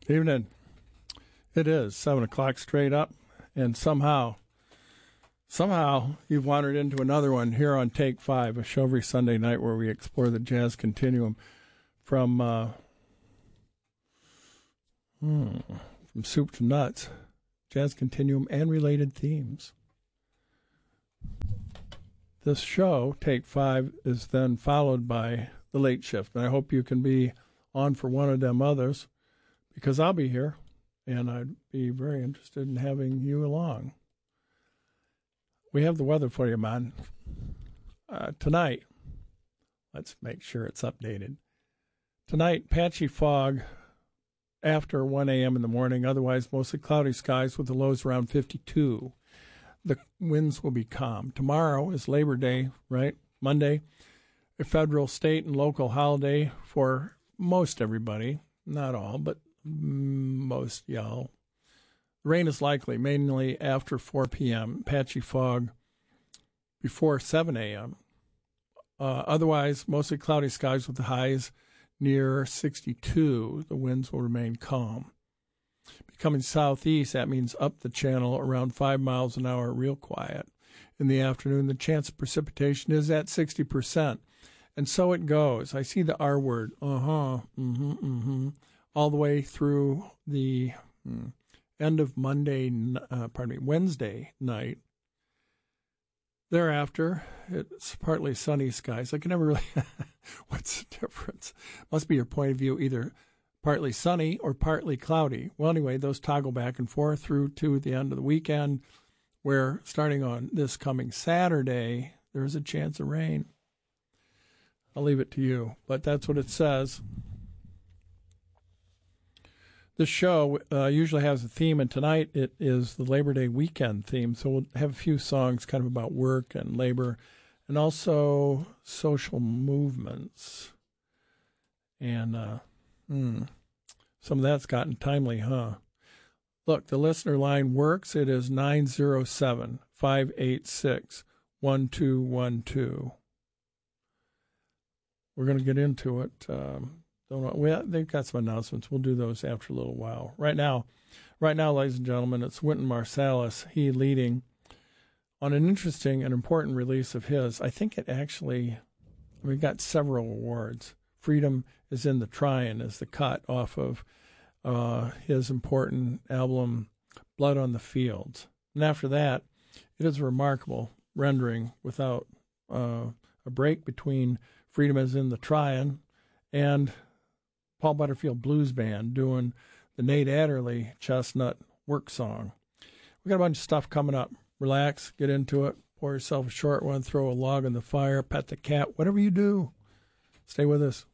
Evening. It is 7 o'clock straight up, and somehow you've wandered into another one here on Take 5, a show every Sunday night where we explore the jazz continuum from soup to nuts, jazz continuum and related themes. This show, Take 5, is then followed by The Late Shift, and I hope you can be on for one of them others, because I'll be here, and I'd be very interested in having you along. We have the weather for you, man. Tonight, let's make sure it's updated. Tonight, patchy fog after 1 a.m. in the morning, otherwise mostly cloudy skies with the lows around 52. The winds will be calm. Tomorrow is Labor Day, right? Monday, a federal, state, and local holiday for most everybody. Not all, but most y'all. Rain is likely, mainly after 4 p.m., patchy fog before 7 a.m. Otherwise, mostly cloudy skies with the highs near 62. The winds will remain calm. Becoming southeast, that means up the channel around 5 miles an hour, real quiet. In the afternoon, the chance of precipitation is at 60%. And so it goes. I see the R word, all the way through the end of Wednesday night. Thereafter, it's partly sunny skies. I can never really, what's the difference? Must be your point of view, either partly sunny or partly cloudy. Well, anyway, those toggle back and forth through to the end of the weekend, where starting on this coming Saturday, there's a chance of rain. I'll leave it to you, but that's what it says. This show usually has a theme, and tonight it is the Labor Day weekend theme, so we'll have a few songs kind of about work and labor and also social movements. And some of that's gotten timely, huh? Look, the listener line works. It is 907-586-1212. We're going to get into it. They've got some announcements. We'll do those after a little while. Right now, ladies and gentlemen, it's Wynton Marsalis, he leading on an interesting and important release of his. I think it actually, we got several awards. Freedom is in the Tryin' is the cut off of his important album, Blood on the Fields. And after that, it is a remarkable rendering without a break between Freedom is in the Tryin' and Paul Butterfield Blues Band doing the Nate Adderley Chestnut Work Song. We got a bunch of stuff coming up. Relax, get into it, pour yourself a short one, throw a log on the fire, pet the cat, whatever you do. Stay with us.